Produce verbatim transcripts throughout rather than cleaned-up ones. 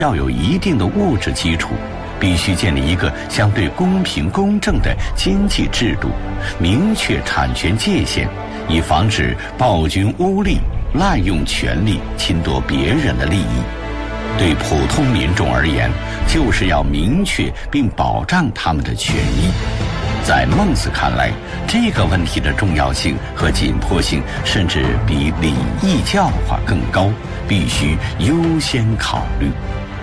要有一定的物质基础，必须建立一个相对公平公正的经济制度，明确产权界限，以防止暴君污吏滥用权力侵夺别人的利益。对普通民众而言，就是要明确并保障他们的权益。在孟子看来，这个问题的重要性和紧迫性甚至比礼义教化更高，必须优先考虑。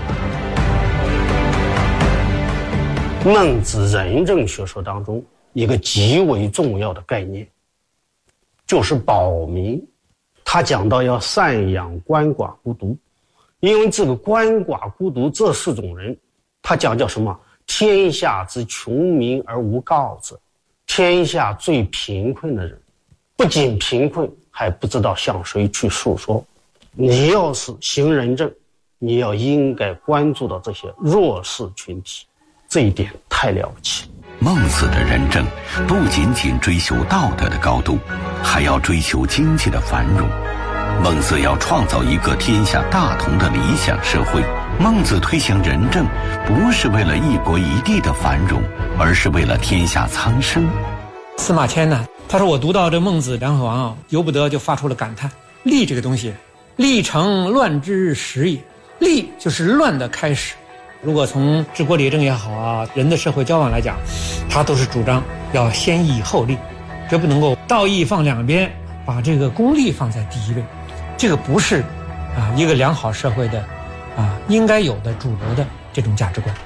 孟子仁政学说当中一个极为重要的概念，就是保民。他讲到要赡养鳏寡孤独，因为这个鳏寡孤独这四种人，他讲叫什么？天下之穷民而无告者，天下最贫困的人，不仅贫困，还不知道向谁去诉说。你要是行仁政，你要应该关注到这些弱势群体，这一点太了不起。 孟子的仁政不仅仅追求道德的高度，还要追求经济的繁荣。孟子要创造一个天下大同的理想社会。孟子推行仁政，不是为了一国一地的繁荣，而是为了天下苍生。 司马迁呢，他说我读到这孟子梁惠王啊，由不得就发出了感叹：利这个东西，利成乱之始也。利就是乱的开始。如果从治国理政也好啊，人的社会交往来讲，他都是主张要先义后利，绝不能够道义放两边，把这个功利放在第一位。这个不是啊一个良好社会的啊应该有的主流的这种价值观。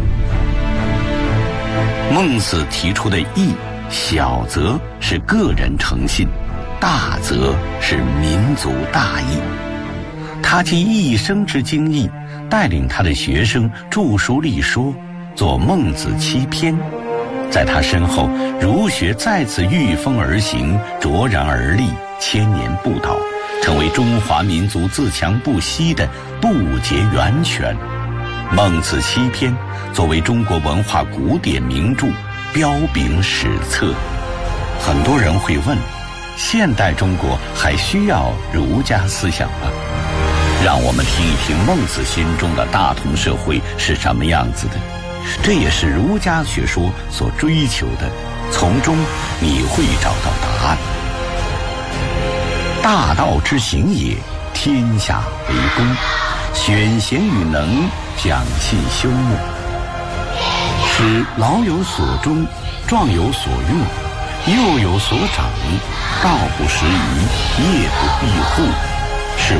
孟子提出的义，小则是个人诚信，大则是民族大义。他集一生之精义，带领他的学生著书立说，作孟子七篇。在他身后，儒学再次御风而行，卓然而立，千年不倒，成为中华民族自强不息的不竭源泉。孟子七篇作为中国文化古典名著，彪炳史册。很多人会问，现代中国还需要儒家思想吗？让我们听一听孟子心中的大同社会是什么样子的，这也是儒家学说所追求的，从中你会找到答案。大道之行也，天下为公，选贤与能，讲信修睦，使老有所终，壮有所用，幼有所长，道不拾遗，业不闭户，